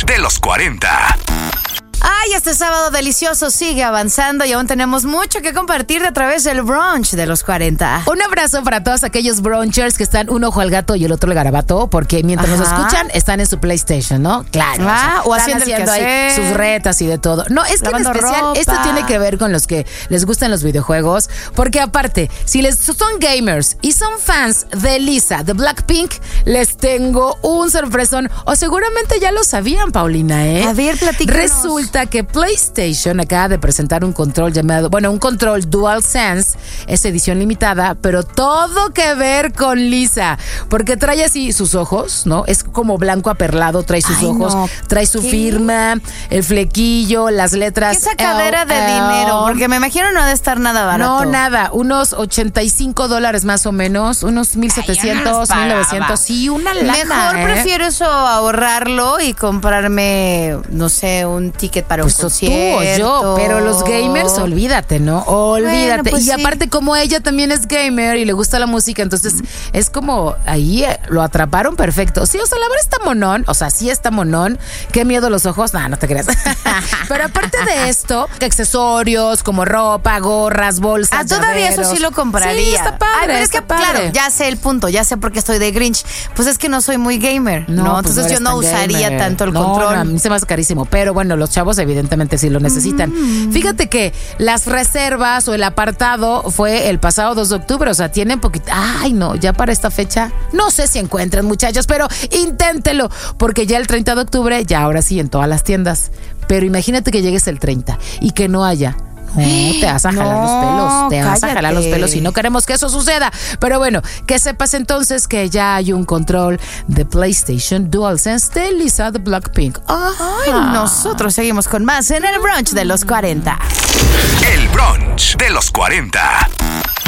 brunch de los 40. Ay, este sábado delicioso sigue avanzando y aún tenemos mucho que compartir a través del brunch de los 40. Un abrazo para todos aquellos brunchers que están un ojo al gato y el otro al garabato, porque mientras nos escuchan están en su PlayStation, ¿no? Claro. O haciendo ahí sus retas y de todo. No, es que en especial ropa. Esto tiene que ver con los que les gustan los videojuegos, porque aparte, si les son gamers y son fans de Lisa, de Blackpink, les tengo un sorpresón, o seguramente ya lo sabían, Paulina, ¿eh? A ver, platícanos. Resulta que PlayStation acaba de presentar un control un control DualSense, es edición limitada, pero todo que ver con Lisa, porque trae así sus ojos, ¿no? Es como blanco aperlado, trae sus ojos, no. Trae su firma, el flequillo, las letras. ¿Qué sacadera de dinero? Porque me imagino no ha de estar nada barato. No, nada, unos $85 más o menos, unos 1,700, 1,900, sí, una lana. Mejor prefiero eso ahorrarlo y comprarme, no sé, un ticket para pues un concierto. Tú o yo, pero los gamers, olvídate, ¿no? Olvídate. Bueno, pues y aparte, como ella también es gamer y le gusta la música, entonces es como ahí lo atraparon perfecto. Sí, o sea, la verdad está monón, o sea, sí está monón. Qué miedo los ojos, no te creas. Pero aparte de esto, accesorios como ropa, gorras, bolsas. Todavía llaveros. Eso sí lo compraría. Sí, está padre. Pero es que, claro, ya sé el punto, ya sé por qué estoy de Grinch. Pues es que no soy muy gamer, ¿no? Pues entonces yo no usaría gamer. tanto el control. No, a mí se me hace carísimo. Pero bueno, los chavos evidentemente sí lo necesitan. Fíjate que las reservas o el apartado fue el pasado 2 de octubre, o sea, tienen poquito. Ay, no, ya para esta fecha, no sé si encuentran, muchachos, pero inténtelo, porque ya el 30 de octubre, ya ahora sí en todas las tiendas. Pero imagínate que llegues el 30 y que no haya. No, te vas a jalar los pelos, vas a jalar los pelos y no queremos que eso suceda. Pero bueno, que sepas entonces que ya hay un control de PlayStation DualSense de Lisa de Blackpink. Ay, nosotros seguimos con más en el brunch de los 40. El brunch de los 40.